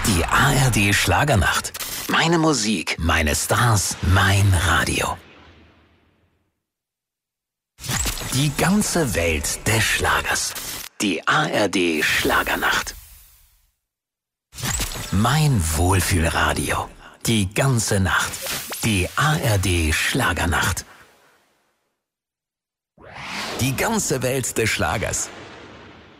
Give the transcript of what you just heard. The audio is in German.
Die ARD Schlagernacht. Meine Musik, meine Stars, mein Radio. Die ganze Welt des Schlagers. Die ARD Schlagernacht. Mein Wohlfühlradio. Die ganze Nacht. Die ARD Schlagernacht. Die ganze Welt des Schlagers.